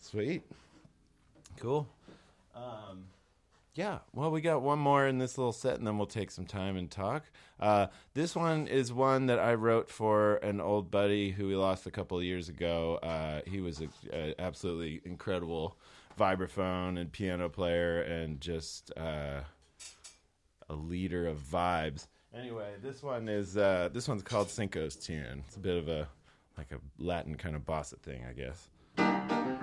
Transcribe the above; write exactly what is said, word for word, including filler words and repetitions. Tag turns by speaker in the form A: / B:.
A: Sweet. Cool. Um, yeah, well, we got one more in this little set, and then we'll take some time and talk. Uh, this one is one that I wrote for an old buddy who we lost a couple of years ago. Uh, he was an absolutely incredible vibraphone and piano player and just uh, a leader of vibes. Anyway, this one is uh, this one's called Cinco's Tune. It's a bit of a like a Latin kind of bossa thing, I guess.